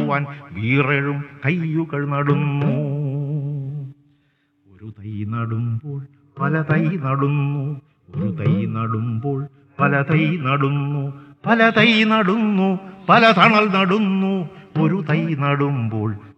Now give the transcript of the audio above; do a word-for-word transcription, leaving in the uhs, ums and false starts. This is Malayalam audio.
നടുവാൻ വീറെഴും കയ്യുകൾ നടുന്നു. ഒരു തൈ നടുമ്പോൾ പല തൈ നടുന്നു, ഒരു തൈ നടുമ്പോൾ പല തൈ നടുന്നു, പല തൈ നടുന്നു, പല തണൽ നടുന്നു. ഒരു തൈ നടുമ്പോൾ